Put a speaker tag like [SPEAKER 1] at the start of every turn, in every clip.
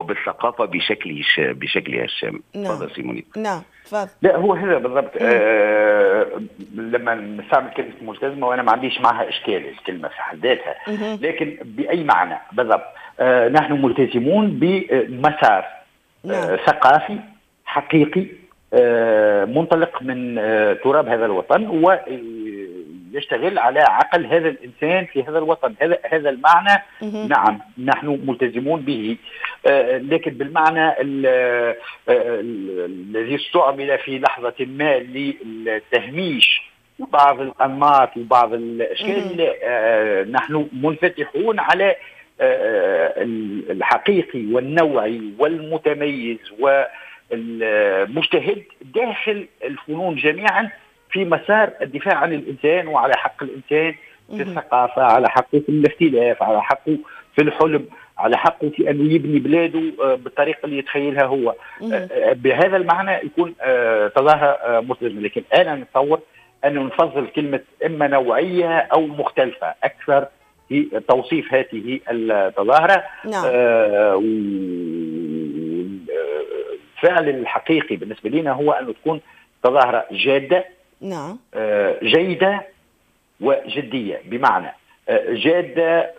[SPEAKER 1] وبالثقافة بشكلها الشامل.
[SPEAKER 2] نعم.
[SPEAKER 1] تفضل سيموني.
[SPEAKER 2] نعم تفضل.
[SPEAKER 3] لا هو هذا بالضبط. لما نستعمل كلمة ملتزمة وأنا ما عنديش معها إشكال الكلمة في حد ذاتها، لكن بأي معنى بالضبط؟ نحن ملتزمون بمسار ثقافي حقيقي منطلق من تراب هذا الوطن، ويشتغل على عقل هذا الإنسان في هذا الوطن. هذا المعنى نعم نحن ملتزمون به، لكن بالمعنى الذي استعمل في لحظة ما للتهميش بعض الأنماط وبعض الأشكال، نحن منفتحون على الحقيقي والنوعي والمتميز والمجتهد داخل الفنون جميعا في مسار الدفاع عن الإنسان وعلى حق الإنسان في الثقافة، على حقه في الاختلاف، على حقه في الحلم، على حقه في أنه يبني بلاده بالطريقة اللي يتخيلها هو. بهذا المعنى يكون تظاهرة ملتزمة. لكن أنا نتصور أنه نفضل كلمة إما نوعية أو مختلفة أكثر في توصيف هذه التظاهرة. الفعل الحقيقي بالنسبة لنا هو أن تكون تظاهرة جادة، جيدة وجدية. بمعنى جادة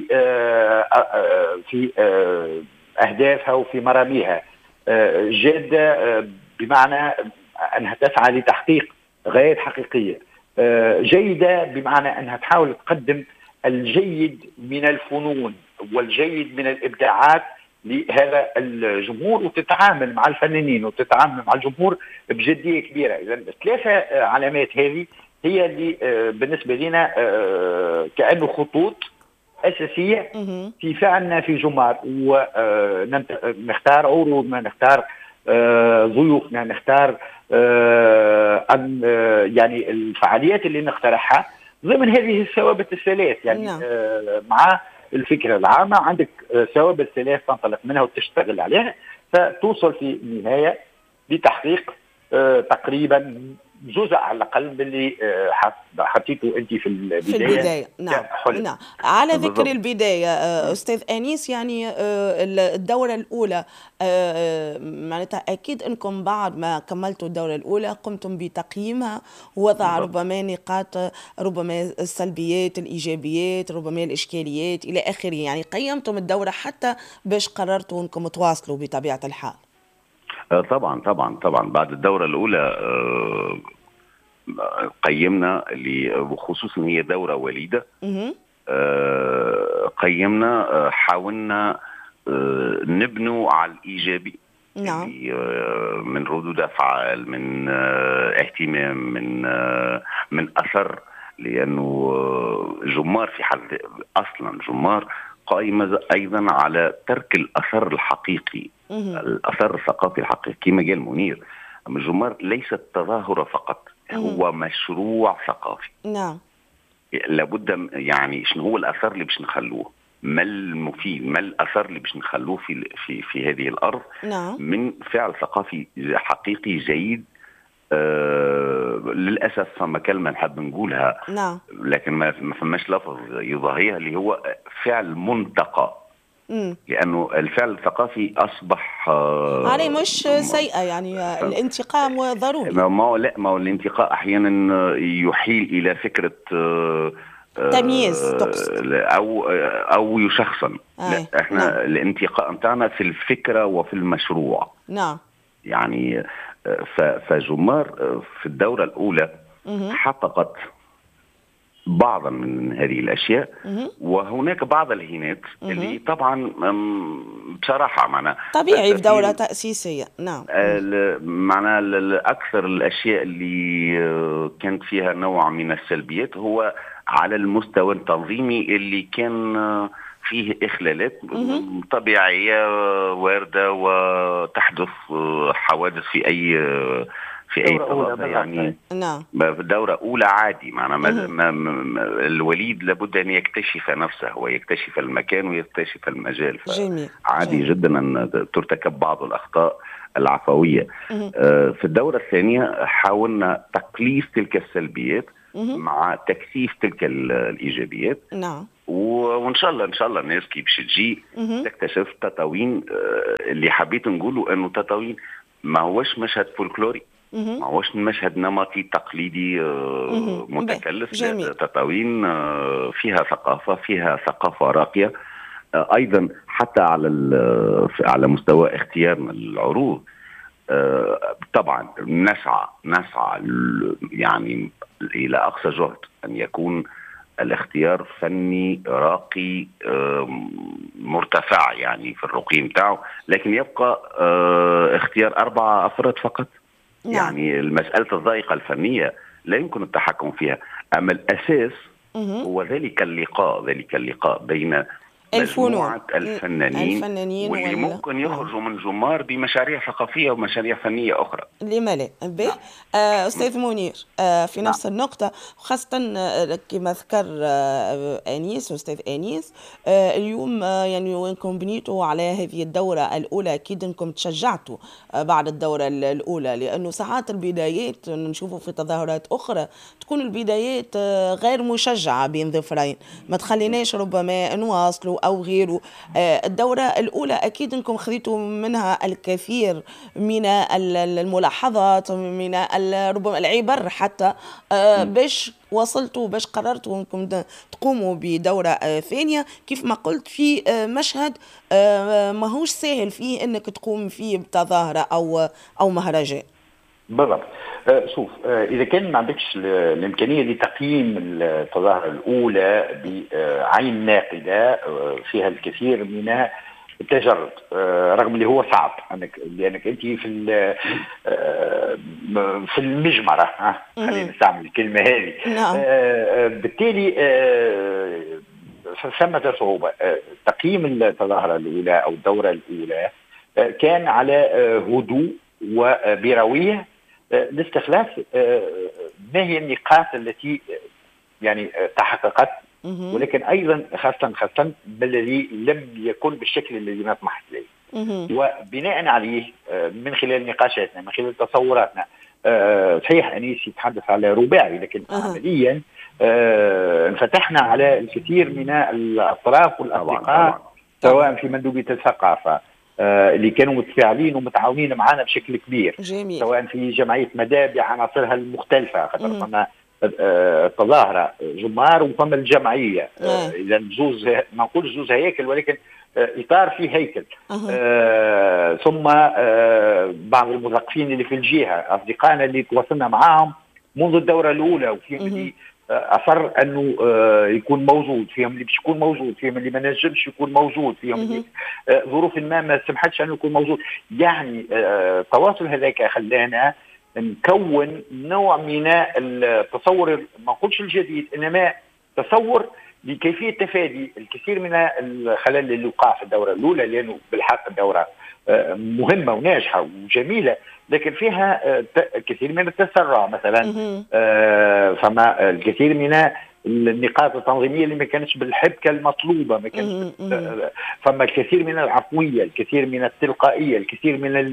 [SPEAKER 3] في أهدافها وفي مراميها، جادة بمعنى أنها تسعى لتحقيق غايات حقيقية، جيدة بمعنى أنها تحاول تقدم الجيد من الفنون والجيد من الإبداعات لهذا الجمهور، وتتعامل مع الفنانين وتتعامل مع الجمهور بجدية كبيرة. إذا الثلاثة علامات هذه هي اللي بالنسبة لنا كأنه خطوط أساسية في فعلنا في جمار، ونختار عروضنا، نختار ضيوفنا، نختار يعني الفعاليات اللي نقترحها ضمن هذه الثوابت الثلاث. يعني مع الفكرة العامة عندك ثوابت ثلاث تنطلق منها وتشتغل عليها، فتوصل في النهاية لتحقيق تقريبا جزء على الأقل باللي حطيته أنت في البداية.
[SPEAKER 2] نعم. على ذكر البداية أستاذ أنيس، يعني الدورة الأولى معناتها أكيد أنكم بعد ما كملتوا الدورة الأولى قمتم بتقييمها ووضع ربما نقاط، ربما السلبيات، الإيجابيات، ربما الإشكاليات إلى آخره. يعني قيمتم الدورة حتى باش قررتوا أنكم تواصلوا بطبيعة الحال.
[SPEAKER 1] طبعا بعد الدورة الأولى قيمنا، وخصوصا هي دورة وليدة، قيمنا، حاولنا نبنوا على الإيجابي. من ردود أفعال، من اهتمام، من أثر، لأنه جمار في حد أصلا جمار قائمة أيضا على ترك الأثر الحقيقي، الأثر الثقافي الحقيقي كما قال منير. الجمار ليست تظاهرة فقط، هو مشروع ثقافي. لابد يعني شنو هو الأثر اللي باش نخلوه، ما المفيد، ما الأثر اللي باش نخلوه في هذه الأرض من فعل ثقافي حقيقي جيد. للأسف فما كلمة نحب نقولها لكن ما فماش لفظ يضاهيها، اللي هو فعل منتقى. لأنه الفعل الثقافي أصبح
[SPEAKER 2] عليه مش سيئة، يعني الانتقاء ضروري.
[SPEAKER 1] ما هو الانتقاء أحيانا يحيل إلى فكرة
[SPEAKER 2] تمييز تقصد
[SPEAKER 1] أو يشخصن. لا، احنا الانتقاء متاعنا في الفكرة وفي المشروع. يعني فجمار في الدورة الأولى حققت بعضا من هذه الأشياء، وهناك بعض الهينات اللي طبعا بصراحة معنا
[SPEAKER 2] طبيعي في دورة تأسيسية.
[SPEAKER 1] معنا أكثر الأشياء اللي كانت فيها نوع من السلبيات هو على المستوى التنظيمي، اللي كان فيه إخلالات طبيعية واردة وتحدث حوادث في أي طرف. يعني دورة أولى عادي، معنا الوليد لابد أن يكتشف نفسه ويكتشف المكان ويكتشف المجال، عادي جدا أن ترتكب بعض الأخطاء العفوية. في الدورة الثانية حاولنا تقليص تلك السلبيات مع تكثيف تلك الإيجابيات، وان شاء الله الناس كي باش تجي تكتشف تطاوين. اللي حبيت نقوله انه تطاوين ما هوش مشهد فولكلوري، ما هوش مشهد نمطي تقليدي متكلف. تطاوين فيها ثقافة، فيها ثقافة راقية. أيضا حتى على مستوى اختيارنا للعروض طبعا نسعى يعني إلى أقصى جهد أن يكون الاختيار فني راقي مرتفع يعني في الرقي متاعه، لكن يبقى اختيار 4 أفراد فقط. يعني المسألة الذائقة الفنية لا يمكن التحكم فيها، أما الأساس هو ذلك اللقاء بين مجموعة الفنانين واللي ممكن يخرجوا من جمار بمشاريع ثقافية ومشاريع فنية أخرى.
[SPEAKER 2] لما لا؟ أستاذ منير، في نفس النقطة، خاصة كما ذكر أستاذ أنيس، اليوم يعني وينكم بنيتوا على هذه الدورة الأولى، أكيد أنكم تشجعتوا بعد الدورة الأولى، لأنه ساعات البدايات نشوفوا في تظاهرات أخرى تكون البدايات غير مشجعة بين ظفرين، ما تخليناش ربما نواصلوا أو غيره. الدورة الأولى أكيد أنكم خذيتوا منها الكثير من الملاحظات، من ربما العبر حتى، باش وصلتوا، باش قررتوا أنكم تقوموا بدورة ثانية. كيف ما قلت، في مشهد ما هوش سهل فيه أنك تقوم فيه بتظاهرة أو مهرجان.
[SPEAKER 3] بالضبط. شوف، إذا كان ما عندكش الإمكانية لتقييم التظاهرة الأولى بعين ناقدة فيها الكثير من التجرد، رغم اللي هو صعب لأنك أنت في المجمرة، خلينا نستعمل الكلمة هذه. بالتالي ثمة صعوبة. تقييم التظاهرة الأولى أو الدورة الأولى كان على هدوء وبروية لاستخلاص ما هي النقاط التي يعني تحققت، ولكن أيضا خاصة بالذي لم يكن بالشكل الذي نطمح إليه. وبناء عليه من خلال نقاشاتنا، من خلال تصوراتنا، صحيح أنيس يتحدث على رباعي، لكن عمليا انفتحنا على الكثير من الأطراف والأصدقاء، سواء في مندوبية الثقافة اللي كانوا متفاعلين ومتعاونين معنا بشكل كبير،
[SPEAKER 2] جميل.
[SPEAKER 3] سواء في جمعية مدى بعناصرها المختلفة، خاطر فما التظاهرة جمار وفما الجمعية، إذا جوز، ما نقولش جوز هياكل، ولكن إطار فيه هيكل. ثم بعض المثقفين اللي في الجهة، أصدقائنا اللي تواصلنا معاهم منذ الدورة الأولى، وفيهم اللي أصر أنه يكون موجود، فيهم اللي باش يكون موجود، فيهم اللي ما نجمش يكون موجود، فيهم اللي ظروف ما سمحتش أنه يكون موجود. يعني التواصل هذاك خلانا نكون نوع من التصور، ما نقولش الجديد، إنما تصور لكيفية تفادي الكثير من الخلل اللي وقع في الدورة الأولى، لأنه بالحق الدورة مهمة وناجحة وجميلة، لكن فيها كثير من التسرع مثلا. فما الكثير من النقاط التنظيمية اللي ما كانتش بالحبكة المطلوبة، ما كانتش فما الكثير من العفوية، الكثير من التلقائية، الكثير من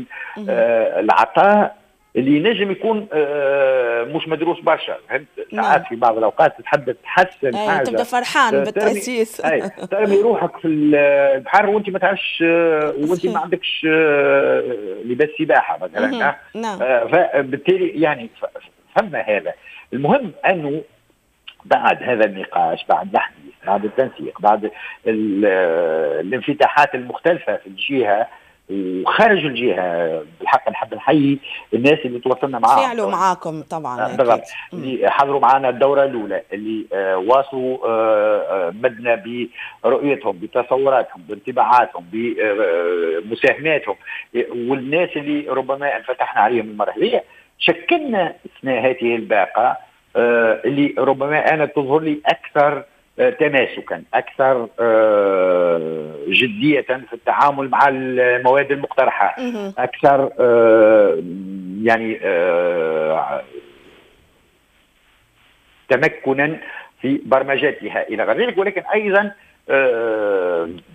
[SPEAKER 3] العطاء اللي نجم يكون مش مدروس برشا. ساعات في بعض الأوقات تحسن حاجة،
[SPEAKER 2] تبدأ فرحان بالتأسيس،
[SPEAKER 3] ترمي روحك في البحر وانت ما تعرفش، وانت ما عندكش لباس سباحة مثلا. فبالتالي يعني فهمنا هذا. المهم أنه بعد هذا النقاش، بعد الحديث، بعد التنسيق، بعد الانفتاحات المختلفة في الجهة وخارج الجهة، بالحق نحب نحيي الناس اللي تواصلنا معاهم،
[SPEAKER 2] فعلوا معاكم طبعا،
[SPEAKER 3] بالضبط، اللي حضروا معنا الدورة الأولى، اللي واصلوا مدنا برؤيتهم، بتصوراتهم، بانطباعاتهم، بمساهماتهم، والناس اللي ربما انفتحنا عليهم المرة هذه. شكلنا السنة هذه الباقة اللي ربما أنا تظهر لي أكثر تماسكا، أكثر جدية في التعامل مع المواد المقترحة، أكثر يعني تمكنا في برمجتها إلى غير ذلك. ولكن أيضا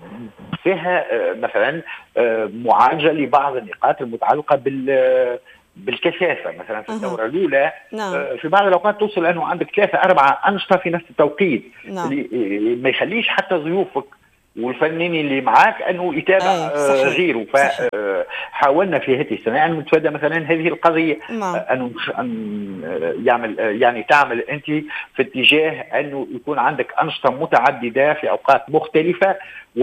[SPEAKER 3] فيها مثلا معالجة لبعض النقاط المتعلقة بالكثافه. مثلا في الدوره الاولى في بعض الاوقات توصل انه عندك 3-4 انشطه في نفس التوقيت، اللي ما يخليش حتى ضيوفك والفنانين اللي معاك انه يتابع غيره. فحاولنا في هذه السنه ان نتفادى مثلا هذه القضيه، انه يعمل يعني تعمل انت في اتجاه انه يكون عندك انشطه متعدده في اوقات مختلفه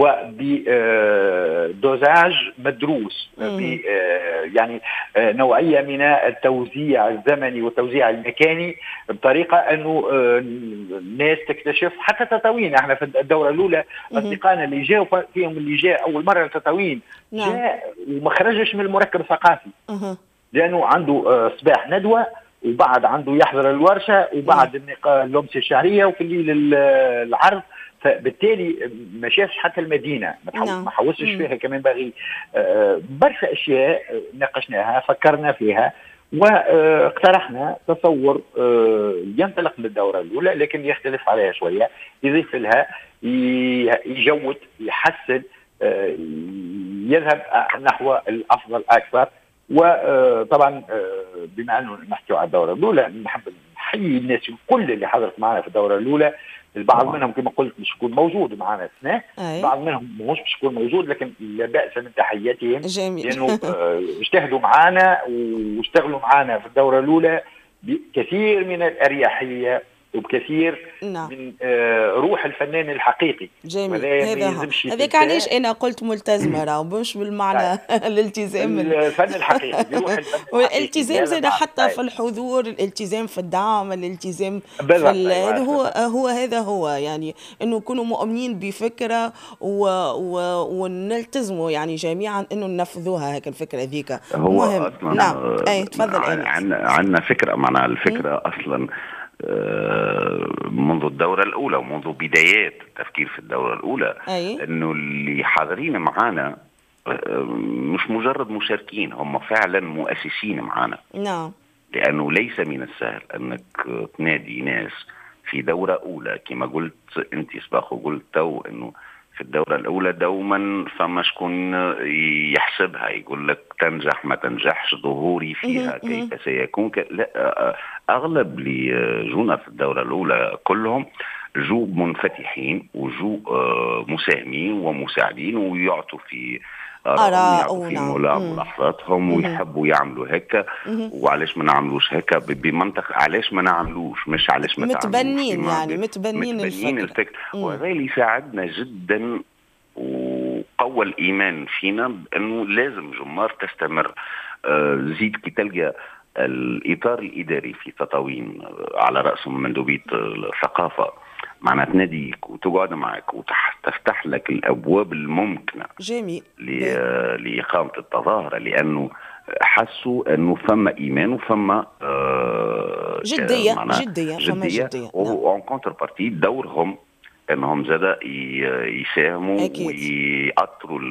[SPEAKER 3] وبدوزاج مدروس، يعني نوعيه من التوزيع الزمني والتوزيع المكاني بطريقه انه الناس تكتشف حتى تطاوين. احنا في الدوره الاولى اصدقائنا اللي جاءوا فيهم اللي جاء اول مره لتطاوين جاء وما خرجش من المركب الثقافي، لانه عنده صباح ندوه وبعد عنده يحضر الورشه وبعد اللمسه الشهريه وفي الليل العرض، فبالتالي ما شافش حتى المدينه، ما حوسش فيها كمان. باغي برشا اشياء ناقشناها فكرنا فيها واقترحنا تصور ينطلق للدوره الاولى لكن يختلف عليها شويه، يضيف لها، يجود، يحسن، يذهب نحو الافضل اكثر. وطبعا بما انه نحكي على الدوره الاولى نحب نحيي الناس الكل اللي حضرت معنا في الدوره الاولى. البعض منهم كما قلت مش يكون موجود معنا السنه، بعض منهم مش يكون موجود لكن لا باس من تحياتهم، لانه اجتهدوا معنا واشتغلوا معنا في الدوره الاولى بكثير من الاريحيه وبكثير من روح الفنان الحقيقي.
[SPEAKER 2] جميل. هذاك علاش انا قلت ملتزمه، راه مش بالمعنى الالتزام
[SPEAKER 3] الفن الحقيقي، بروح الفن الحقيقي،
[SPEAKER 2] والالتزام زاد حتى في الحضور، الالتزام في الدعم، الالتزام في هذا هو يعني انه نكونوا مؤمنين بفكره ونلتزموا يعني جميعا انه ننفذوها. هيك الفكره ذيك مهم. نعم تفضل.
[SPEAKER 1] عندنا فكره، معناها الفكره اصلا منذ الدورة الأولى ومنذ بدايات التفكير في الدورة الأولى، أنه اللي حاضرين معنا مش مجرد مشاركين، هم فعلا مؤسسين معنا. لأنه ليس من السهل أنك تنادي ناس في دورة أولى كما قلت أنت سباق وقلت تو، أنه في الدورة الأولى دوما فما شكون يحسبها يقول لك تنجح ما تنجحش، ظهوري فيها كيف سيكون. لا، أغلب اللي جونا في الدورة الأولى كلهم جو منفتحين وجو مساهمين ومساعدين ويعطوا في ملاحظاتهم ويحبوا يعملوا هكا. وعلاش ما نعملوش هكا بمنطق، علاش ما نعملوش، مش علاش ما
[SPEAKER 2] متبنين يعني متبنين
[SPEAKER 1] الفكر. وهذا اللي يساعدنا جدا وقوى الإيمان فينا بأنه لازم جمار تستمر. زيد كي تلقى الإطار الإداري في تطاوين على رأسهم مندوبية الثقافة معناها تناديك وتقعد معك وتفتح لك الأبواب الممكنة.
[SPEAKER 2] جميل.
[SPEAKER 1] لإقامة التظاهرة، لأنه حسوا أنه فما إيمان وفما
[SPEAKER 2] جدية.
[SPEAKER 1] فما جدية. وعن كونتر بارتي دورهم أنهم زادا يساهموا ويأثروا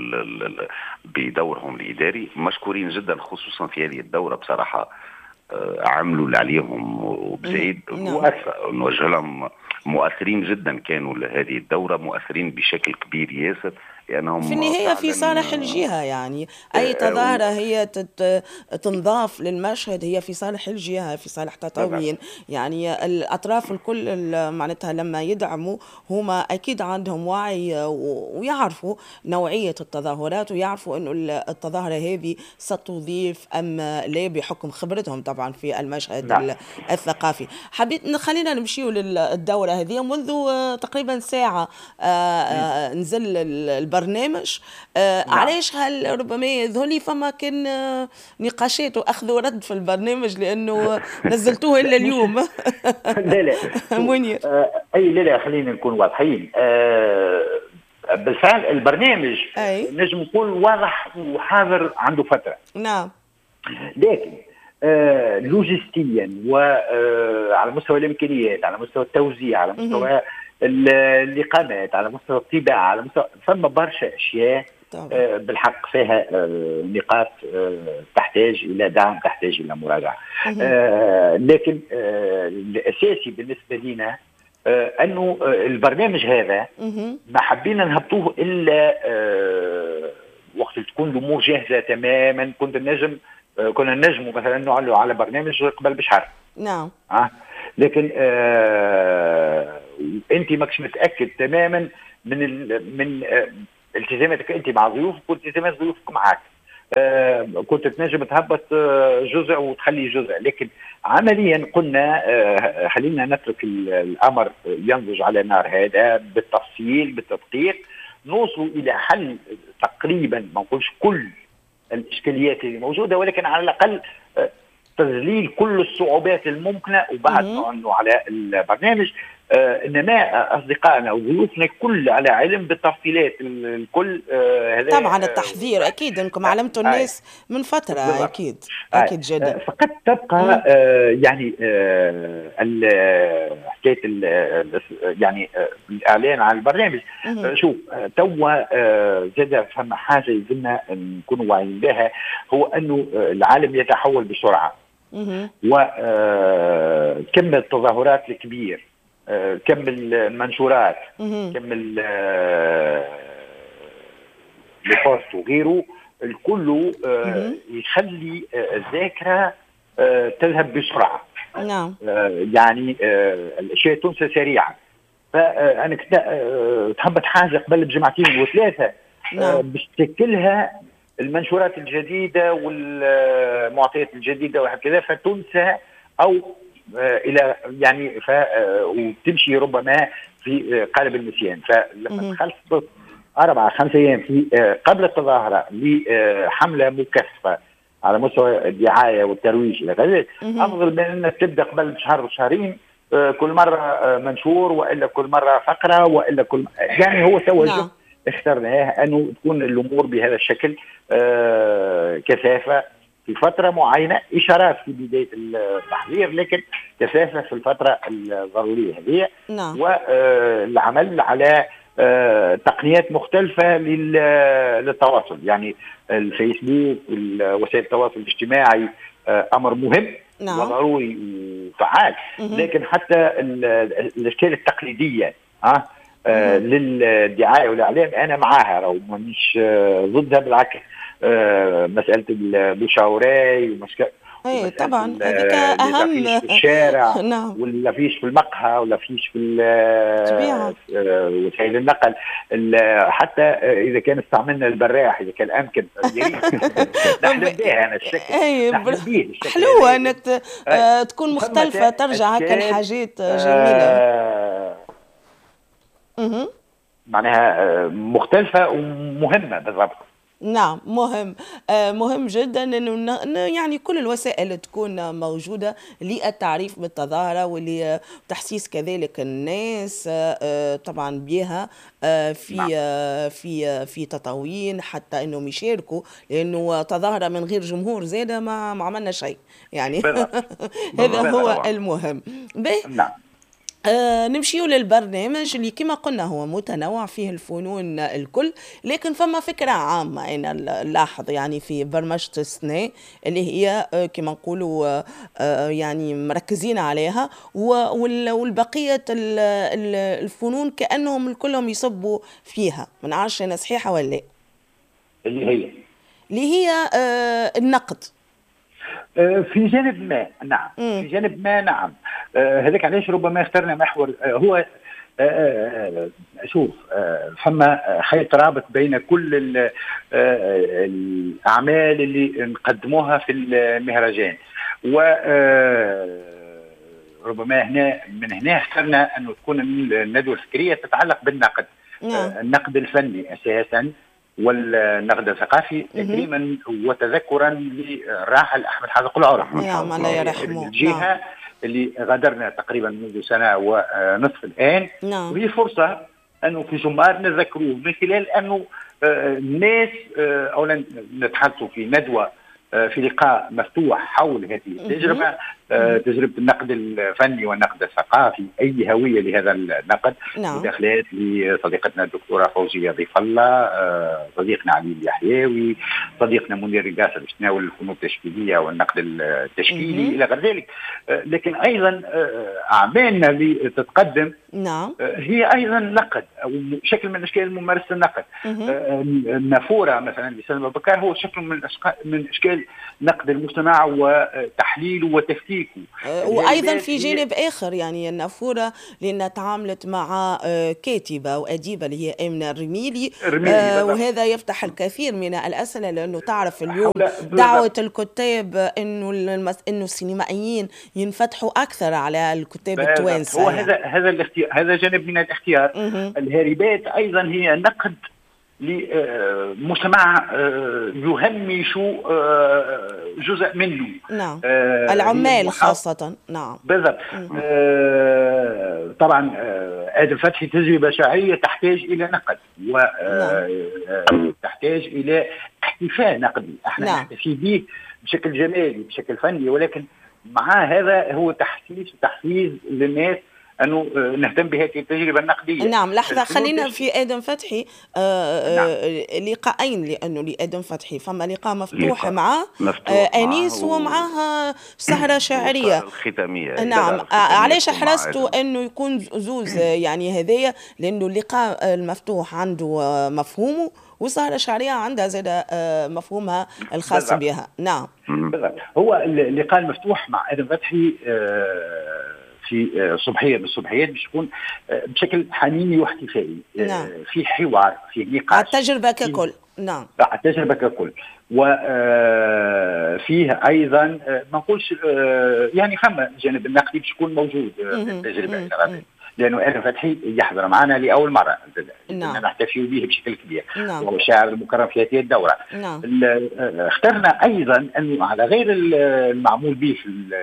[SPEAKER 1] بدورهم الإداري. مشكورين جدا خصوصا في هذه الدورة بصراحة، عملوا اللي عليهم وبزيد وأكثر. نوجه لهم مؤثرين جدا كانوا لهذه الدورة، مؤثرين بشكل كبير ياسر، لأنهم
[SPEAKER 2] في النهاية في صالح الجهة. يعني أي تظاهرة هي تنضاف للمشهد هي في صالح الجهة، في صالح تطاوين. يعني الأطراف الكل معناتها لما يدعموا هما أكيد عندهم وعي ويعرفوا نوعية التظاهرات ويعرفوا أنه التظاهرة هذه ستضيف أم لا بحكم خبرتهم طبعا في المشهد الثقافي. حبيت خلينا نمشيو للدورة هذه. منذ تقريبا ساعة نزل البرنامج. علاش هل ربما يظهر لي فما كان نقاشات واخذ ورد في البرنامج لانه نزلتوه الا اليوم؟
[SPEAKER 3] لا
[SPEAKER 2] منير.
[SPEAKER 3] لا خلينا نكون واضحين. بالفعل البرنامج نجم نقول واضح وحاضر عنده فترة.
[SPEAKER 2] نعم.
[SPEAKER 3] لكن لوجستيا وعلى مستوى الامكانيات، على مستوى التوزيع، على مستوى الإقامات، على مستوى الطباعة، على مستوى فما برشا أشياء بالحق فيها نقاط تحتاج إلى دعم، تحتاج إلى مراجعة. لكن الأساسي بالنسبة لنا أنه البرنامج هذا ما حبينا نهبطوه إلا وقت تكون الامور جاهزه تماما. كنا نجم مثلا نعلو على برنامج قبل بشهر.
[SPEAKER 2] نعم.
[SPEAKER 3] لكن انت ماكش متاكد تماما من التزاماتك انت مع ضيوفك والتزامات ضيوفك معك. كنت تنجم تهبط جزء وتخلي جزء، لكن عمليا قلنا خلينا نترك الامر ينضج على نار هذا بالتفصيل بالتدقيق، نوصل الى حل تقريبا ما نقولش كل الاشكاليات اللي موجوده، ولكن على الاقل تذليل كل الصعوبات الممكنه وبعد نعلنوا على البرنامج. انما اصدقائنا وضيوفنا الكل على علم بالتفصيلات الكل.
[SPEAKER 2] هذا طبعا التحذير اكيد انكم علمتوا الناس من فتره. اكيد اكيد جدا.
[SPEAKER 3] فقد تبقى يعني حكايه يعني الاعلان عن البرنامج. شوف توا زاد فما حاجه لازمنا نكونوا واعيين بها، هو انه العالم يتحول بسرعه، وكم التظاهرات الكبير، كم المنشورات، كم البوست وغيره، الكل يخلي الذاكرة تذهب بسرعة.
[SPEAKER 2] نعم.
[SPEAKER 3] يعني الأشياء تنسى سريعا. فأنا كنت تهبط حاجة قبل بجمعتين وثلاثة باش تشكلها المنشورات الجديدة والمعطيات الجديدة وهكذا، فتنسى أو الى يعني وتمشي ربما في قالب النسيان. فلما خلصت 4-5 ايام في قبل التظاهره لحمله مكثفه على مستوى الدعايه والترويج الى غيره، افضل من انك تبدا قبل شهر وشهرين كل مره منشور والا كل مره فقره والا كل يعني هو توجه اخترناه انه تكون الامور بهذا الشكل، كثافه في فترة معينة، إشارات في بداية التحضير لكن كثافة في الفترة الضرورية هذه. والعمل على تقنيات مختلفة للتواصل، يعني الفيسبوك وسائل التواصل الاجتماعي أمر مهم وضروري وفعال، لكن حتى الأشكال التقليدية للدعاية والإعلام أنا معاها، أو مش ضدها، بالعكس. مسألة المشاوري
[SPEAKER 2] اي طبعا هذيك اهم
[SPEAKER 3] في الشارع ولا فيش في المقهى ولا فيش في وسائل النقل، حتى اذا كان استعملنا البراح اذا كان امكن نحلم بها انا الشكل.
[SPEAKER 2] حلوه انك تكون مختلفه، ترجع هكا الحاجات جميله.
[SPEAKER 3] معناها مختلفه ومهمه بالضبط.
[SPEAKER 2] نعم مهم، مهم جدا انه يعني كل الوسائل تكون موجوده للتعريف بالتظاهره ولتحسيس كذلك الناس طبعا بها في تطاوين حتى انهم يشاركوا، لانه تظاهره من غير جمهور زاده ما عملنا شيء يعني. هذا هو المهم.
[SPEAKER 3] نعم.
[SPEAKER 2] نمشيو للبرنامج اللي كما قلنا هو متنوع فيه الفنون الكل، لكن فما فكرة عامة أنا نلاحظ يعني في برمجة السنة اللي هي كما نقولوا يعني مركزين عليها، والبقية الفنون كأنهم الكلهم يصبوا فيها. من عارش أنا صحيحة ولا لا؟
[SPEAKER 3] اللي
[SPEAKER 2] هي النقد
[SPEAKER 3] في جانب ما. نعم. في جانب ما. نعم. هذاك علاش ربما اخترنا محور هو شوف فما خيط رابط بين كل الأعمال اللي نقدموها في المهرجان، وربما من هنا اخترنا أنه تكون الندوة الفكرية تتعلق بالنقد. النقد الفني أساسا والنقد الثقافي تكريما وتذكرا للراحل أحمد حازق العرف.
[SPEAKER 2] نعم الله يرحمه.
[SPEAKER 3] الجهة اللي غادرنا تقريبا منذ سنة ونصف الآن. وهي فرصة أنه في جمار نذكروه من خلال أنه الناس أولا نتحدثوا في ندوة في لقاء مفتوح حول هذه التجربة، تجربة النقد الفني والنقد الثقافي، أي هوية لهذا النقد. مداخلات لصديقتنا الدكتورة فوزية ضيف الله، صديقنا علي اليحيوي، صديقنا منير القاسم باش تناول الفنون التشكيلية والنقد التشكيلي إلى غير ذلك. لكن أيضا أعمالنا اللي تتقدم هي أيضا نقد أو شكل من أشكال ممارسة النقد. النافورة مثلا لسلمى بكار هو شكل من أشكال نقد المجتمع وتحليله وتفكيكه.
[SPEAKER 2] وأيضا في جانب آخر يعني النافورة لأنها تعاملت مع كاتبة وأديبة اللي هي آمنة الرميلي، وهذا يفتح الكثير من الأسئلة، لأنه تعرف اليوم دعوة الكتاب إنه السينمائيين ينفتحوا أكثر على الكتاب التوانسة.
[SPEAKER 3] هو هذا الاختيار، هذا جانب من الاختيار. الهاربات أيضا هي نقد لمجتمع يهمش جزء منه.
[SPEAKER 2] العمال خاصة.
[SPEAKER 3] بالضبط. طبعا آدم فتحي تجربة شعرية تحتاج إلى نقد وتحتاج إلى احتفال نقدي. احنا نحتفي به بشكل جمالي بشكل فني، ولكن مع هذا هو تحفيز للناس أنه نهتم بهذه التجربة النقدية.
[SPEAKER 2] لحظة، خلينا في آدم فتحي لقاءين، لأنه لآدم فتحي فما لقاء مفتوح مع أنيس ومعها سهرة شعرية
[SPEAKER 1] ختامية.
[SPEAKER 2] علاش حرصتوا أنه يكون زوز يعني هذايا؟ لأنه اللقاء المفتوح عنده مفهومه والسهرة الشعرية عندها زاد مفهومها الخاص بها.
[SPEAKER 3] بالضبط. هو اللقاء المفتوح مع آدم فتحي في صبحية من الصبحيات باش يكون بشكل حنيني واحتفائي. في حوار، في نقاش،
[SPEAKER 2] التجربة ككل.
[SPEAKER 3] التجربة ككل. وفيه أيضا ما نقولش يعني فما الجانب النقدي باش يكون موجود في التجربة، لأنه آدم فتحي يحضر معنا لأول مرة نحتفي به بشكل كبير. وهو الشاعر المكرم في هذه الدورة. اخترنا أيضا أنه على غير المعمول به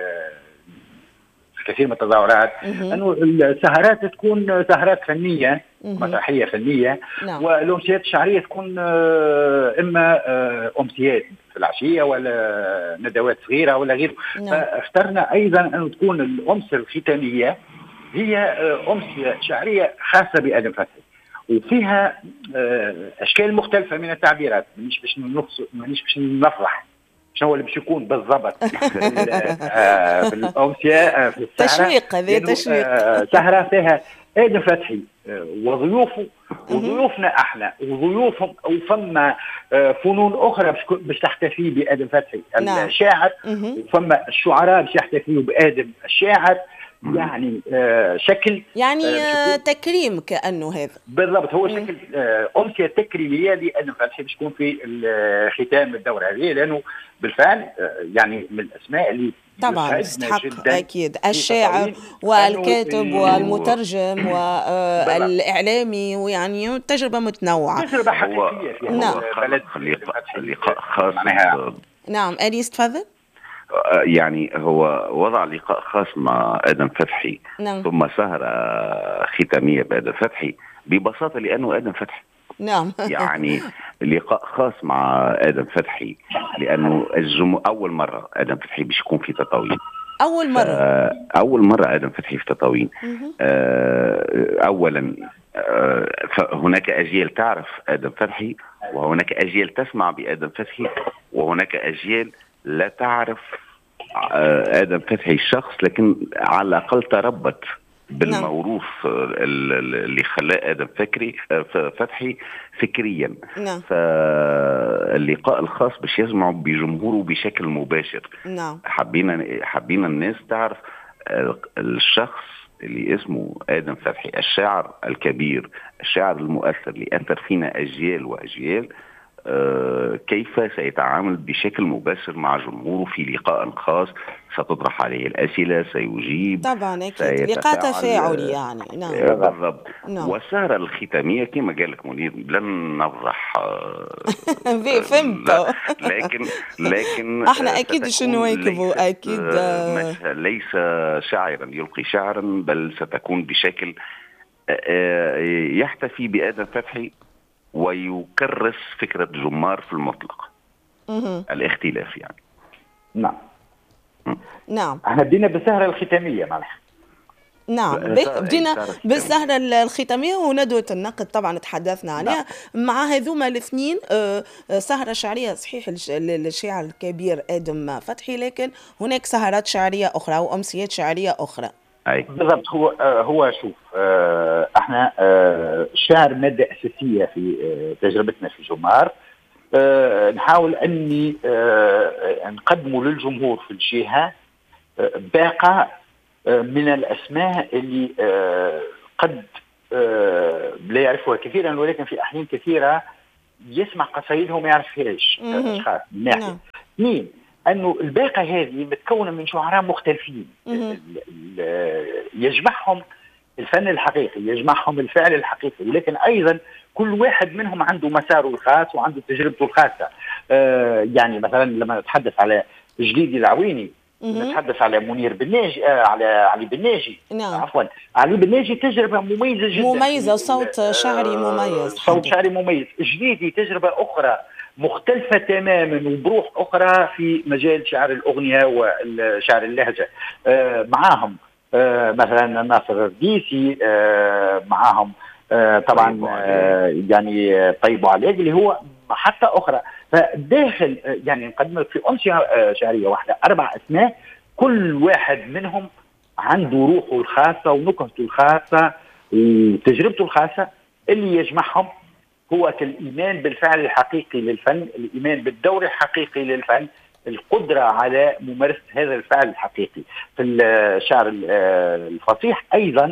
[SPEAKER 3] في كثير من التظاهرات أنه السهرات تكون سهرات فنية، مسرحية فنية، والأمسيات الشعرية تكون إما أمسيات في العشية ولا ندوات صغيرة ولا غيره. فاخترنا أيضا أن تكون الأمسية الختامية هي أمسية شعرية خاصة بآدم فتحي، وفيها أشكال مختلفة من التعبيرات. مانيش باش نفرح شنو اللي باش يكون بالضبط في الأمسية في
[SPEAKER 2] تشويق. هذه تشويق.
[SPEAKER 3] سهرة فيها آدم فتحي وضيوفه وضيوفنا احنا وضيوفهم، وفما فنون اخرى باش تحتفي بآدم فتحي الشاعر، وفما الشعراء باش يحتفيوا بآدم الشاعر. يعني شكل
[SPEAKER 2] يعني تكريم كأنه هذا
[SPEAKER 3] بالضبط. هو شكل أمسية تكريمية لآدم فتحي باش تكون في ختام الدورة هذه، لأنه بالفعل يعني من الأسماء اللي
[SPEAKER 2] طبعا يستحق أكيد الشاعر والكاتب والمترجم والإعلامي، ويعني تجربة متنوعة،
[SPEAKER 3] تجربة حقيقية في بلد
[SPEAKER 1] لقاء خاص.
[SPEAKER 2] نعم أنيس تفضل.
[SPEAKER 1] يعني هو وضع لقاء خاص مع آدم فتحي ثم سهرة ختامية بآدم فتحي ببساطة لأنه آدم فتحي. يعني لقاء خاص مع آدم فتحي لأنه أول مرة آدم فتحي باش يكون في تطاوين. أول مرة آدم فتحي في تطاوين. أولا فهناك أجيال تعرف آدم فتحي، وهناك أجيال تسمع بآدم فتحي، وهناك أجيال لا تعرف آدم فتحي الشخص، لكن على الأقل تربت بالموروث اللي خلاه آدم فتحي فكريا. فاللقاء الخاص باش يسمعوا بجمهوره بشكل مباشر. حبينا الناس تعرف الشخص اللي اسمه آدم فتحي، الشاعر الكبير، الشاعر المؤثر اللي أثر فينا أجيال وأجيال، كيف سيتعامل بشكل مباشر مع جمهوره في لقاء خاص ستطرح عليه الأسئلة، سيجيب
[SPEAKER 2] طبعا أكيد، لقاء تفاعلي يعني.
[SPEAKER 1] بالضبط. والسهرة الختامية كما قال لك منير لن نفضح
[SPEAKER 2] فهمت،
[SPEAKER 1] لكن
[SPEAKER 2] احنا أكيد شنو نواكبوا أكيد
[SPEAKER 1] ليس شاعرا يلقي شعرا، بل ستكون بشكل يحتفي بآدم فتحي ويكرس فكرة جمار في المطلق. الاختلاف يعني.
[SPEAKER 3] نعم.
[SPEAKER 2] نعم.
[SPEAKER 3] احنا بدينا بالسهرة الختامية معناها.
[SPEAKER 2] نعم، بدينا بالسهرة الختامية وندوة النقد طبعا تحدثنا عليها. مع هذوما الاثنين سهرة شعرية صحيح للشاعر الكبير آدم فتحي، لكن هناك سهرات شعرية أخرى وأمسيات شعرية أخرى.
[SPEAKER 3] بالضبط. هو شوف، احنا الشعر مادة أساسية في تجربتنا في جمار. نحاول أني نقدمه للجمهور في الجهة باقة من الأسماء اللي قد لا يعرفها كثيرا، ولكن في أحيان كثيرة يسمع قصايدهم ما يعرفهاش أشخاص من ناحية. اثنين، أنه الباقة هذه متكونة من شعراء مختلفين يجمعهم الفن الحقيقي، يجمعهم الفعل الحقيقي، ولكن أيضا كل واحد منهم عنده مساره الخاص وعنده تجربته الخاصة. يعني مثلا لما نتحدث على جليدي العويني، نتحدث على منير بناجي، على علي بناجي. عفوا، علي بناجي تجربة مميزة جدا،
[SPEAKER 2] مميزة، صوت شعري مميز،
[SPEAKER 3] صوت شعري مميز. جليدي تجربة أخرى مختلفة تماما وبروح أخرى في مجال شعر الأغنية وشعر اللهجة. معاهم مثلا ناصر الرديسي، معاهم طبعا يعني طيب عليك اللي هو حتى أخرى. فداخل يعني نقدم في أمسية شعرية واحدة 4 أسماء، كل واحد منهم عنده روحه الخاصة ونكهته الخاصة وتجربته الخاصة. اللي يجمعهم هو الإيمان بالفعل الحقيقي للفن، الإيمان بالدور الحقيقي للفن، القدرة على ممارسة هذا الفعل الحقيقي. في الشعر الفصيح أيضا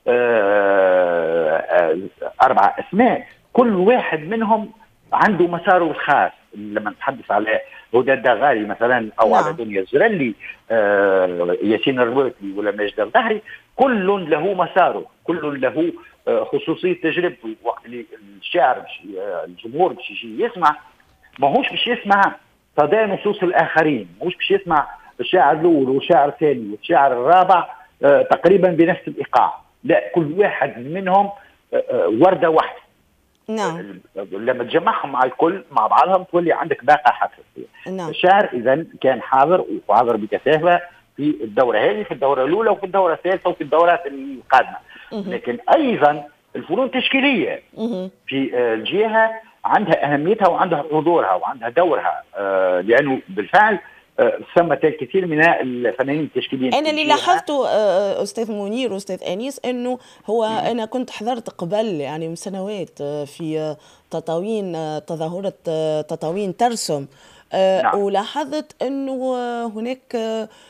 [SPEAKER 3] 4 أسماء، كل واحد منهم عنده مساره الخاص. لما نتحدث على هدى الدغاري مثلا أو على دنيا الزرلي، ياسين الرواتلي ولا ماجد الظهري، كل له مساره، كل له خصوصية تجربته. وقت اللي الشاعر الجمهور باش يجي يسمع، ماهوش باش يسمع صدى نصوص الآخرين، ماهوش باش يسمع الشاعر الأول والشاعر الثاني والشاعر الرابع تقريبا بنفس الإيقاع. لا، كل واحد منهم وردة واحدة.
[SPEAKER 2] نعم.
[SPEAKER 3] لما تجمعهم مع الكل مع بعضهم تولي عندك باقة حقيقية. الشعر إذا كان حاضر وحاضر بكثافة في الدورة هذه، في الدورة الأولى وفي الدورة الثالثة وفي الدورات القادمة. لكن أيضا الفنون التشكيلية في الجهة عندها أهميتها وعندها حضورها وعندها دورها، لأنه بالفعل ثم الكثير من الفنانين التشكيليين.
[SPEAKER 2] أنا اللي لاحظته أستاذ منير وأستاذ أنيس أنه هو أنا كنت حضرت قبل يعني من سنوات في تطاوين، تظاهرة تطاوين ترسم. ولاحظت أنه هناك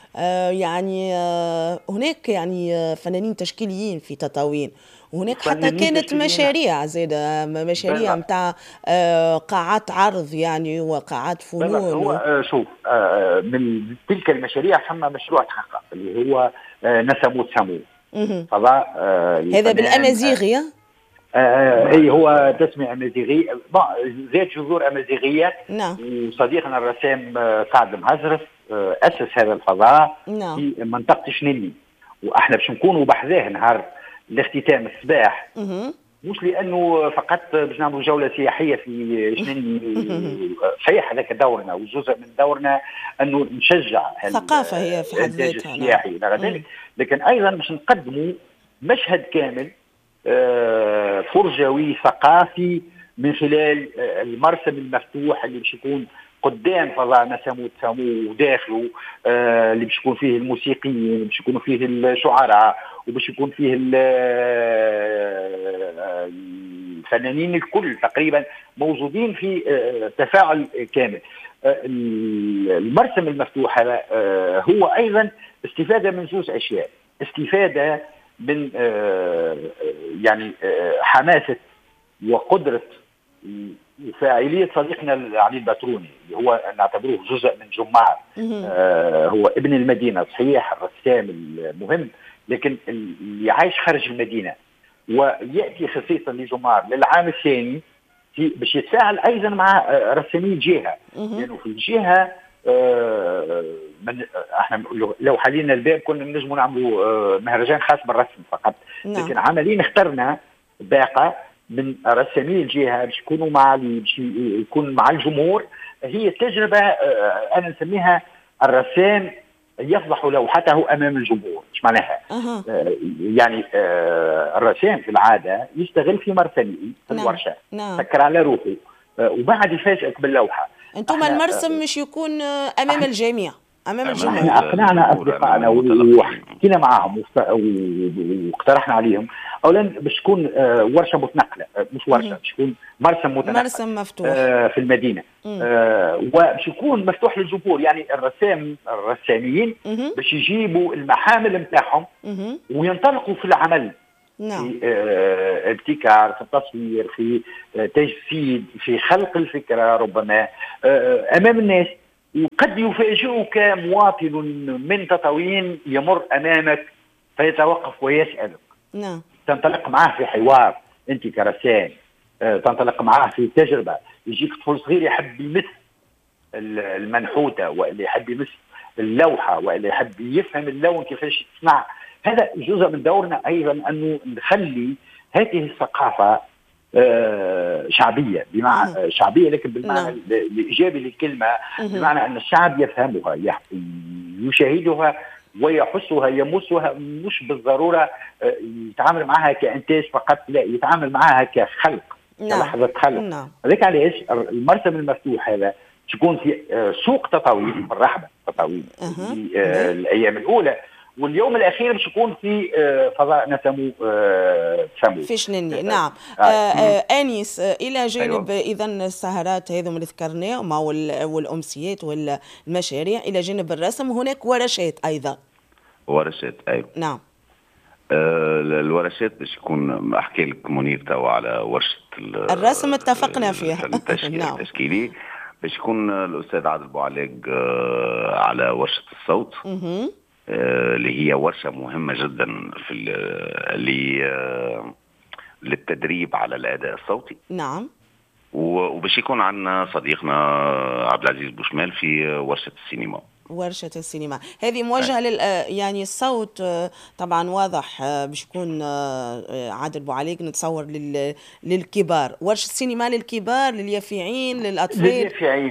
[SPEAKER 2] يعني فنانين تشكيليين في تطاوين، وهناك حتى كانت مشاريع زادة، مشاريع متاع قاعات عرض يعني وقاعات فنون.
[SPEAKER 3] هو شوف، من تلك المشاريع ثم مشروع تحقق اللي هو نسمو تسمو فضاء.
[SPEAKER 2] هذا بالأمازيغية.
[SPEAKER 3] اي هو تسمية أمازيغية، ذات جذور أمازيغية. وصديقنا الرسام سعد المهزرف أسس هذا الفضاء في منطقة شنيني، واحنا باش نكونوا بحذاه نهار الاختتام الصباح، مش لانه فقط باش نعملوا جوله سياحيه في شنيني. صحيح هذاك دورنا وجزء من دورنا انه نشجع
[SPEAKER 2] الثقافه هي في حد ذاتها
[SPEAKER 3] السياحي الى ذلك، لكن ايضا باش نقدموا مشهد كامل فرجوي ثقافي من خلال المرسم المفتوح اللي باش يكون قدام فضاء نسمو تسمو وداخله، اللي باش يكون فيه الموسيقيين، اللي باش يكونوا فيه الشعراء، وباش يكون فيه الفنانين الكل تقريبا موجودين في تفاعل كامل. المرسم المفتوح هذا هو ايضا استفاده من 2 أشياء، استفاده من يعني حماسه وقدره وفاعلية صديقنا علي الباتروني اللي هو نعتبره جزء من جمار. هو ابن المدينة صحيح، الرسام المهم، لكن اللي عايش خارج المدينة ويأتي خصيصا لجمار للعام الثاني باش يتفاعل أيضا مع رسامي الجهة، لأنه يعني في الجهة احنا لو حلينا الباب كنا نجموا نعملوا مهرجان خاص بالرسم فقط، لكن عمليا اخترنا باقة من رسامي الجهه باش يكونوا يكون مع الجمهور. هي تجربه انا نسميها الرسام يفضح لوحته امام الجمهور. ايش معناها؟ يعني الرسام في العاده يستغل في مرسمه في الورشه، سكر على روحه وبعد يفاجئك باللوحه.
[SPEAKER 2] انتم المرسم مش يكون امام الجميع، امام الجمهور.
[SPEAKER 3] احنا اقنعنا اصدقائنا وحكينا معاهم واقترحنا عليهم اولا باش تكون ورشه متنقله، مش ورشه، باش تكون مرسم متنقل،
[SPEAKER 2] مرسم مفتوح
[SPEAKER 3] في المدينه، وباش يكون مفتوح للجمهور. يعني الرسامين باش يجيبوا المحامل نتاعهم وينطلقوا في العمل.
[SPEAKER 2] نعم.
[SPEAKER 3] في ابتكار، في التصوير، في تجسيد، في خلق الفكره ربما امام الناس. وقد يفاجئك مواطن من تطاوين يمر امامك فيتوقف ويسالك.
[SPEAKER 2] نعم.
[SPEAKER 3] تنطلق معه في حوار انت كرسام، تنطلق معه في تجربه. يجيك طفل صغير يحب يمس المنحوته، والا يحب يمس اللوحه، والا يحب يفهم اللون كيفاش تصنع. هذا جزء من دورنا ايضا انه نخلي هذه الثقافه شعبية، بمعنى شعبية لكن بالمعنى الإيجابي للكلمة، بمعنى أن الشعب يفهمها، يشاهدها ويحسها، يمسها، مش بالضرورة يتعامل معها كإنتاج فقط، لا، يتعامل معها كخلق، كلحظة خلق. هذاك علاش المرسم المفتوح هذا تكون في سوق تطاوين، في الرحبة تطاوين في الأيام الأولى، واليوم الاخير باش يكون في فضاء نسمو سمو
[SPEAKER 2] في شنني. نعم. انيس، الى جانب اذا السهرات هذو اللي ذكرناهم والامسيات والمشاريع، الى جانب الرسم هناك ورشات ايضا.
[SPEAKER 1] ورشات، ايوه.
[SPEAKER 2] نعم.
[SPEAKER 1] الورشات باش يكون احكي لك منير توا على ورشه
[SPEAKER 2] الرسم اتفقنا فيها.
[SPEAKER 1] نعم. التشكيلي باش يكون الاستاذ عادل بوعلاق على ورشه الصوت، اللي هي ورشة مهمة جدا في للتدريب على الأداء الصوتي.
[SPEAKER 2] نعم.
[SPEAKER 1] وباش يكون عندنا صديقنا عبد العزيز بوشمال في ورشة السينما.
[SPEAKER 2] ورشة السينما هذه موجهة يعني الصوت طبعا واضح باش يكون عادل بوعلاق نتصور للكبار، ورشة السينما للكبار، لليافعين، للأطفال.
[SPEAKER 3] لليافعين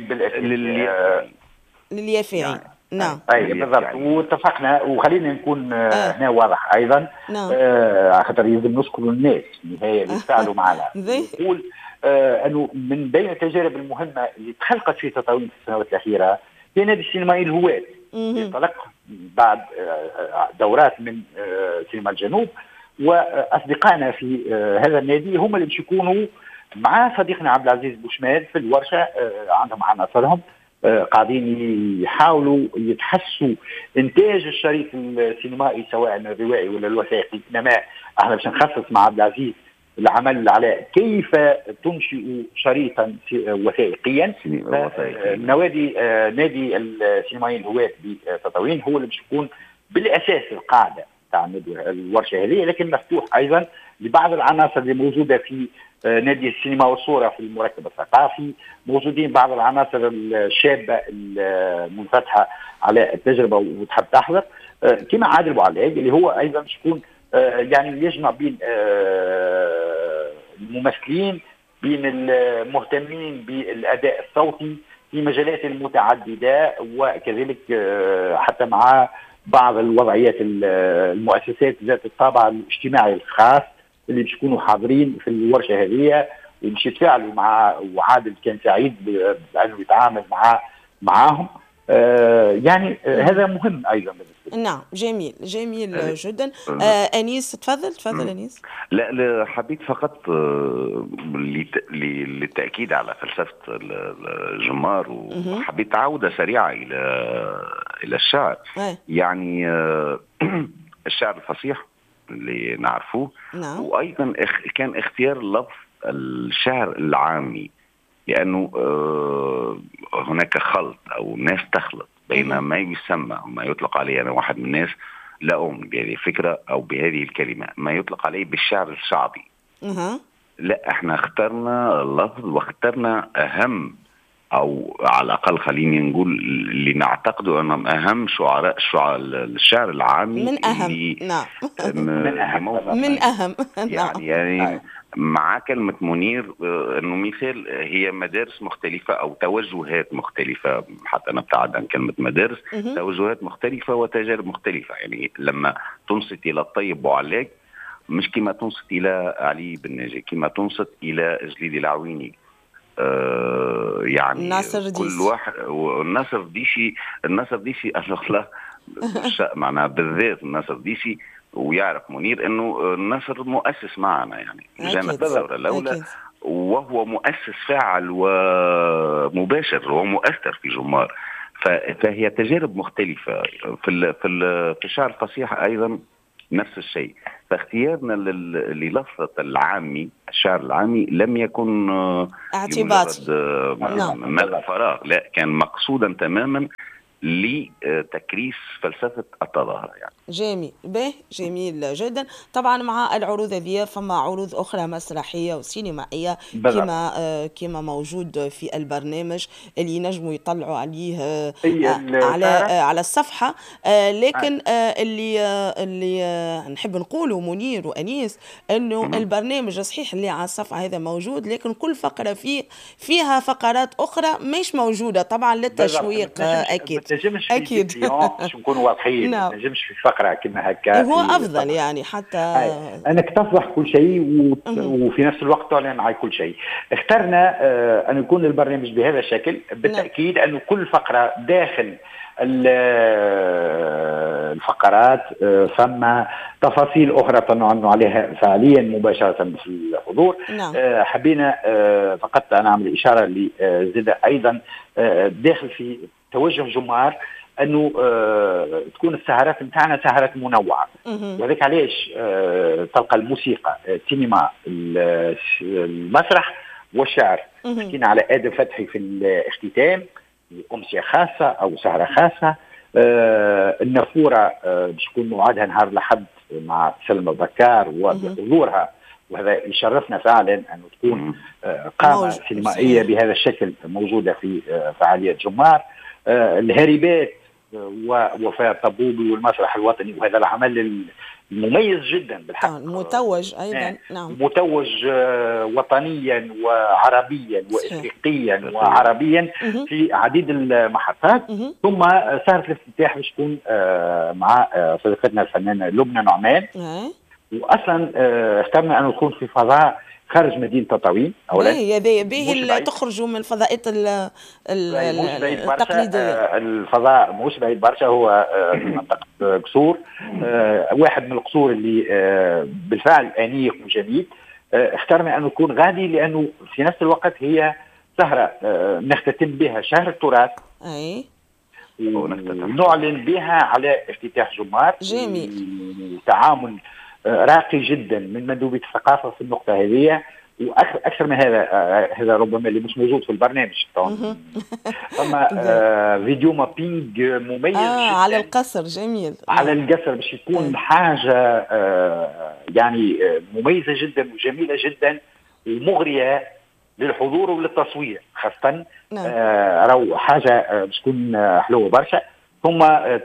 [SPEAKER 2] لليافعين. نعم.
[SPEAKER 3] اي بالضبط. واتفقنا، وخلينا نكون هنا واضح ايضا.
[SPEAKER 2] نعم.
[SPEAKER 3] خاطر يلزم نشكر الناس النهايه اللي فعلوا معنا. نقول انه من بين التجارب المهمه اللي تخلقت في تطاوين في السنوات الاخيره هي نادي السينمائي الهواة. انطلق بعد دورات من سينما الجنوب، واصدقائنا في هذا النادي هم اللي باش يكونوا مع صديقنا عبد العزيز بوشمال في الورشه. عندهم عناصرهم قاعدين يحاولوا يتحسوا انتاج الشريط السينمائي سواء الروائي ولا الوثائقي. انما احنا باش نخصص مع عبد العزيز العمل على كيف تنشئ شريطا وثائقيا. نادي السينمائي الهواة بتطاوين هو اللي باش يكون بالاساس القاعده تاع الورشه هذه، لكن مفتوح ايضا لبعض العناصر اللي موجوده في نادي السينما والصورة في المركب الثقافي. موجودين بعض العناصر الشابة المنفتحة على التجربة وتحب تحضر، كما عادل بوعلاق اللي هو أيضا يكون يعني يجمع بين الممثلين، بين المهتمين بالأداء الصوتي في مجالات متعددة، وكذلك حتى مع بعض الوضعيات المؤسسات ذات الطابع الاجتماعي الخاص اللي باش يكونوا حاضرين في الورشه هذه وباش يتفاعلوا مع. وعادل كان سعيد بانه يتعامل معاهم. يعني هذا مهم ايضا بالنسبه.
[SPEAKER 2] نعم. جميل جدا. انيس، تفضل انيس.
[SPEAKER 1] لا حبيت فقط للتاكيد على فلسفه الجمار، وحبيت عوده سريعه الى الشعر. يعني الشعر الفصيح اللي نعرفوه.
[SPEAKER 2] نعم.
[SPEAKER 1] وأيضا كان اختيار لفظ الشعر العامي، لأنه هناك خلط أو ناس تخلط بين ما يسمى وما يطلق عليه. أنا واحد من الناس لا أؤمن بهذه الفكرة أو بهذه الكلمة، ما يطلق عليه بالشعر الشعبي. لا، احنا اخترنا اللفظ واخترنا أهم، أو على الأقل خليني نقول اللي نعتقده أنهم أهم شعراء الشعر العامي.
[SPEAKER 2] من أهم. نعم.
[SPEAKER 1] من أهم.
[SPEAKER 2] من أهم.
[SPEAKER 1] يعني مع كلمة منير أنه مثال هي مدارس مختلفة أو توجهات مختلفة، حتى نبتعد عن كلمة مدارس، توجهات مختلفة وتجارب مختلفة. يعني لما تنصت إلى الطيب بوعلاق مش كما تنصت إلى علي بن ناجي، كما تنصت إلى جليد العويني. يعني
[SPEAKER 2] ناصر
[SPEAKER 1] كل واحد. الناصر ديشي الله معناها بالذات الناصر ديشي، ويعرف منير انه النصر مؤسس معنا، يعني جانا الثوره الاولى وهو مؤسس فاعل ومباشر ومؤثر في جمار. فهي تجارب مختلفه. في الشعر الفصيح ايضا نفس الشيء. فاختيارنا للفظة العامي، الشعر العامي، لم يكن
[SPEAKER 2] اعتباطي
[SPEAKER 1] ملء فراغ، لا، كان مقصودا تماما لتكريس فلسفة التظاهرة. يعني
[SPEAKER 2] جميل جدا. طبعا مع العروض هذه فما عروض أخرى مسرحية وسينمائية كما موجود في البرنامج اللي ينجموا يطلعوا عليه على الصفحة. لكن اللي نحب نقوله منير وأنيس أنه البرنامج صحيح اللي على الصفحة هذا موجود، لكن كل فقرة فيها فقرات أخرى مش موجودة طبعا للتشويق.
[SPEAKER 3] أكيد شو نكون واضحين. ما نجمش في فقرة كما هكا،
[SPEAKER 2] هو أفضل يعني حتى
[SPEAKER 3] أنك تفضح كل شيء وفي نفس الوقت تعلن عن كل شيء. اخترنا أن يكون البرنامج بهذا الشكل. بالتأكيد أن كل فقرة داخل الفقرات ثم تفاصيل أخرى تنعنوا عليها فعليا مباشرة في الحضور. حبينا فقط نعمل إشارة لزيادة أيضا داخل في توجه جمار أنه تكون السهرات متاعنا سهرات منوعة، وذلك علاش تلقى الموسيقى، السينما، المسرح والشعر. حكينا على آدم فتحي في الاختتام، أمسية خاصة أو سهرة خاصة. النافورة باش تكون موعدها نهار الأحد مع سلمى بكار وبحضورها، وهذا يشرفنا فعلا أن تكون قامة سينمائية بهذا الشكل موجودة في فعالية جمار. الهربات ووفاء طبوبي والمسرح الوطني، وهذا العمل المميز جدا بالحق،
[SPEAKER 2] متوج أيضا. نعم،
[SPEAKER 3] متوج وطنيا وعربيا وإفريقيا وعربيا في عديد المحطات. ثم سهرة الافتتاح باش تكون مع صديقتنا الفنانة لبنى نعمان. وأصلا اخترنا أن نكون في فضاء خارج مدينة تطاوين.
[SPEAKER 2] باهي تخرجوا من الفضاءات التقليدية.
[SPEAKER 3] الفضاء مش بعيد برشا، هو في منطقة قصور، واحد من القصور اللي بالفعل أنيق وجميل. اخترنا أن نكون غادي لأنه في نفس الوقت هي سهرة نختتم بها شهر التراث، ونعلن بها على افتتاح جمار.
[SPEAKER 2] جميل.
[SPEAKER 3] تعامل راقي جدا من مندوبية الثقافة في النقطة هذه، وأكثر من هذا ربما اللي مش موجود في البرنامج. ثم فيديو مابينج مميز جدا
[SPEAKER 2] على القصر. جميل.
[SPEAKER 3] على القصر باش يكون حاجة يعني مميزة جدا وجميلة جدا ومغرية للحضور وللتصوير خاصة. راهو حاجة باش تكون حلوة برشا. ثم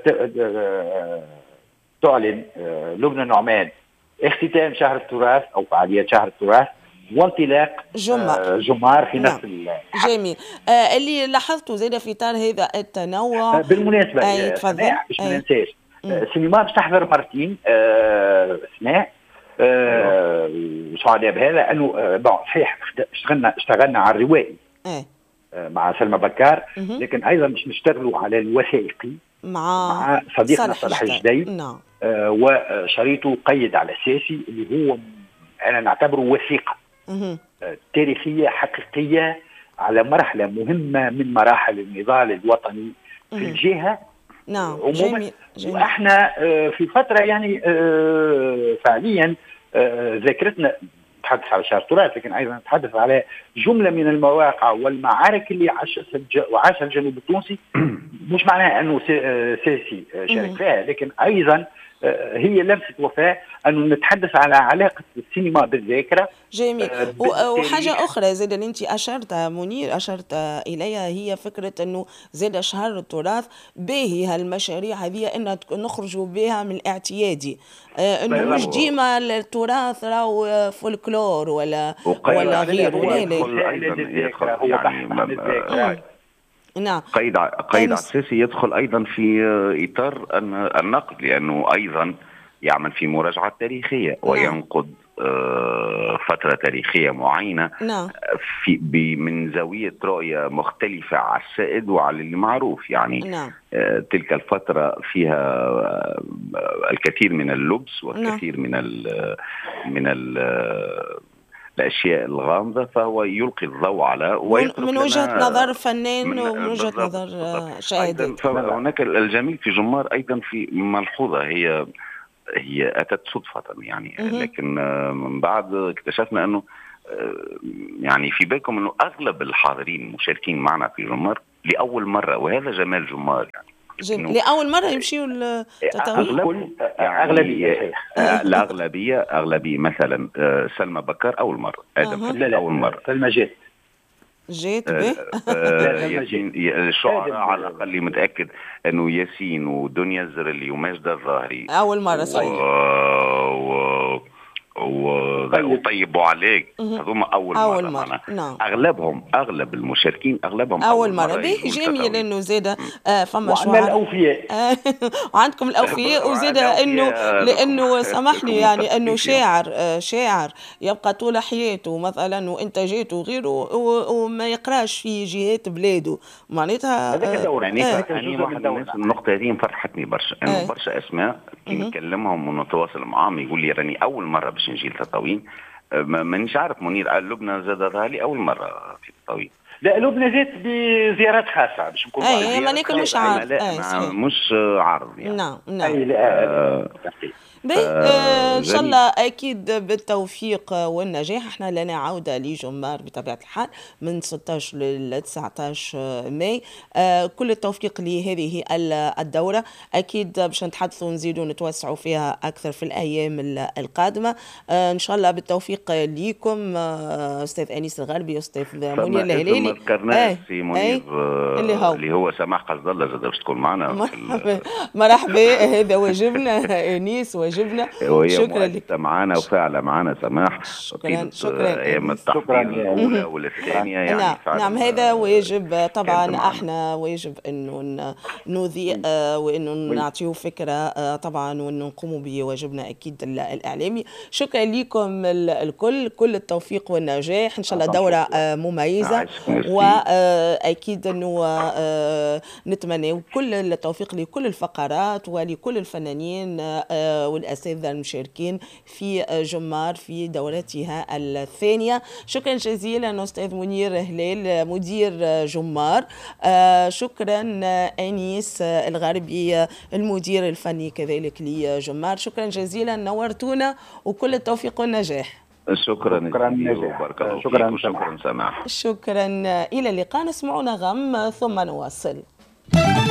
[SPEAKER 3] تعلن لبنى نعمان اختتام شهر التراث أو فعالية شهر التراث وانطلاق جمار في نفس
[SPEAKER 2] جميل. اللي لاحظته زيادة في إطار هذا التنوع
[SPEAKER 3] بالمناسبة تفضل باش ما ننساش السينما باش تحضر مرتين أسماء وسعداء بهذا أنه صحيح اشتغلنا على الروائي مع سلمى بكار، لكن أيضا مش نشتغلوا على الوثائقي مع صديقنا صلاح الجديد. وشريطه قيد على الأساسي اللي هو أنا نعتبره وثيقة تاريخية حقيقية على مرحلة مهمة من مراحل النضال الوطني في الجهة
[SPEAKER 2] عموما.
[SPEAKER 3] وإحنا في فترة يعني فعليا ذاكرتنا نتحدث على شهر التراث، لكن أيضا نتحدث على جملة من المواقع والمعارك اللي عاشها الجنوب التونسي. مش معناها أنه سياسي شارك فيها، لكن أيضا هي لمسه وفاء انه نتحدث على علاقه السينما بالذاكره.
[SPEAKER 2] جميل. وحاجه اخرى زاد اللي انت اشرت منير اشرت اليها هي فكره انه زاد شهر التراث باهي هالمشاريع هذه ان نخرجوا بها من الاعتيادي، انه مش ديما التراث راهو فولكلور ولا غير
[SPEAKER 1] نعم. قيد أساسي يدخل أيضا في إطار النقد، لأنه أيضا يعمل في مراجعة تاريخية وينقد فترة تاريخية معينة من زاوية رؤية مختلفة على السائد وعلى اللي معروف يعني. تلك الفترة فيها الكثير من اللبس والكثير من الأشياء الغامضة، فهو يلقي الضوء على
[SPEAKER 2] من وجهة نظر فنان ومن وجهة نظر شاهد.
[SPEAKER 1] فهناك الجميل في جمار أيضا في ملحوظة هي أتت صدفة يعني، لكن من بعد اكتشفنا أنه يعني في بالكم أنه أغلب الحاضرين المشاركين معنا في جمار لأول مرة، وهذا جمال جمار يعني.
[SPEAKER 2] لأول مرة يمشيوا
[SPEAKER 1] التتويج الأغلبية مثلا سلمى بكر أول مرة، آدم أول مرة،
[SPEAKER 3] سلمى
[SPEAKER 2] جيت به
[SPEAKER 1] الشعراء على الأقل متأكد أنه ياسين ودنيا الزرلي وماجدة الظاهري
[SPEAKER 2] أول مرة صحيح
[SPEAKER 1] وطيب وعليك هذوما أول مرة.
[SPEAKER 2] نعم.
[SPEAKER 1] أغلب المشاركين
[SPEAKER 2] أول مرة. به جميل إنه زاد فما
[SPEAKER 3] شعراء الأوفياء
[SPEAKER 2] وعندكم الأوفياء وزاد إنه لأنه سامحني يعني إنه شاعر يبقى طول حياته مثلا وإنتاجاته وغيره وما يقراش في جهات بلاده معناتها
[SPEAKER 1] يعني واحد من النقطة هذه فرحتني برشا، إنه برشا أسماء كي نكلمهم ونتواصل معهم يقول لي راني أول مرة باش نجي لتطاوين. مانيش عارف منير لبنى زادها لي أول مرة في تطاوين.
[SPEAKER 3] لا لبنى زادت بزيارات خاصة باش نكون
[SPEAKER 2] مانيك مش عارف
[SPEAKER 1] مش عارض يعني.
[SPEAKER 2] نعم إن شاء الله أكيد بالتوفيق والنجاح. احنا لنا عودة لجمار بطبيعة الحال من 16 ل 19 ماي. كل التوفيق لهذه الدورة، أكيد باش نتحدثوا ونزيدوا نتوسعوا فيها أكثر في الأيام القادمة إن شاء الله. بالتوفيق ليكم أستاذ أنيس الغربي، أستاذ منير الهلالي،
[SPEAKER 1] اللي هو سماح قصد الله زاد باش تكون معنا.
[SPEAKER 2] مرحبا هذا واجبنا أنيس واجبنا.
[SPEAKER 1] شكرا لك معنا وفعلا معنا سماح.
[SPEAKER 2] شكرا
[SPEAKER 1] ايام التحضير الاولى والثانيه يعني
[SPEAKER 2] نعم هذا واجب طبعا. احنا واجب انه نذيع وانه نعطيه فكره طبعا وانه نقوموا بواجبنا اكيد الاعلامي. شكرا لكم الكل، كل التوفيق والنجاح ان شاء الله. دوره مميزه واكيد انه نتمنى كل التوفيق لكل الفقرات ولكل الفنانين والأساتذة المشاركين في جمار في دورتها الثانية. شكرا جزيلا أستاذ منير هلال مدير جمار. شكرا أنيس الغربي المدير الفني كذلك لجمار. شكرا جزيلا، نورتونا وكل التوفيق والنجاح.
[SPEAKER 1] شكرا سماح.
[SPEAKER 2] شكرا إلى اللقاء. نسمعون غم ثم نواصل.